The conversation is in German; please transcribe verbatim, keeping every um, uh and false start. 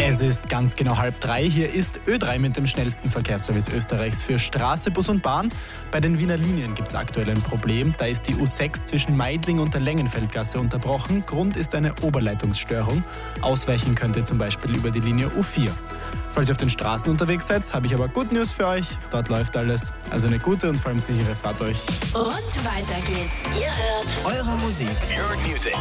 Es ist ganz genau halb drei. Hier ist Ö drei mit dem schnellsten Verkehrsservice Österreichs für Straße, Bus und Bahn. Bei den Wiener Linien gibt es aktuell ein Problem. Da ist die U sechs zwischen Meidling und der Längenfeldgasse unterbrochen. Grund ist eine Oberleitungsstörung. Ausweichen könnt ihr zum Beispiel über die Linie U vier. Falls ihr auf den Straßen unterwegs seid, habe ich aber Good News für euch. Dort läuft alles. Also eine gute und vor allem sichere Fahrt euch. Und weiter geht's. Ihr hört Eure Musik. Your music.